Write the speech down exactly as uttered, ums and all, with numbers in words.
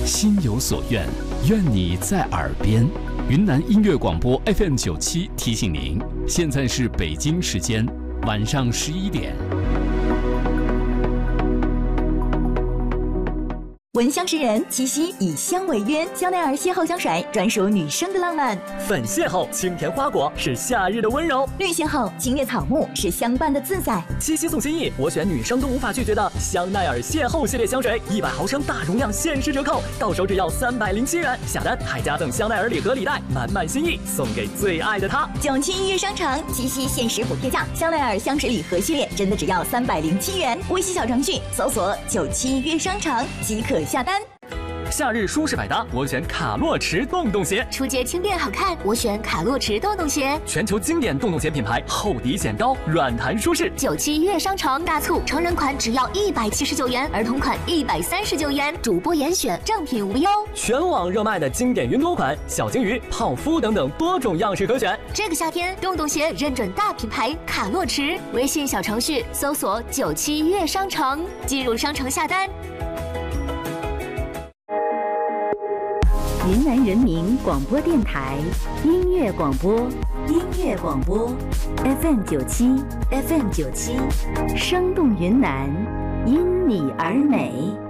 心有所愿，愿你在耳边。云南音乐广播 F M 九七提醒您，现在是北京时间晚上十一点。 闻香识人，七夕以香为约，香奈儿邂逅香水专属女生的浪漫。 粉邂逅清甜花果是夏日的温柔， 绿邂逅青叶草木是相伴的自在。 七夕送心意，我选女生都无法拒绝的香奈儿邂逅系列香水，一百毫升大容量限时折扣，到手只要三百零七元，下单还加赠香奈儿礼盒礼袋，满满心意送给最爱的他。 九七音乐商城七夕限时补贴价，香奈儿香水礼盒系列真的只要三百零七元。微信小程序搜索九七音乐商城即可下单。 夏日舒适百搭，我选卡洛驰洞洞鞋。 出街轻便好看，我选卡洛驰洞洞鞋。 全球经典洞洞鞋品牌，厚底显高，软弹舒适。 九七悦商城大促，成人款只要一百七十九元，儿童款一百三十九元，主播严选，正品无忧。 全网热卖的经典云朵款、小金鱼、泡芙等等多种样式可选。 这个夏天，洞洞鞋认准大品牌卡洛驰，微信小程序搜索九七悦商城，进入商城下单。 云南人民广播电台音乐广播，音乐广播 F M 九七 F M 九七，生动云南，因你而美。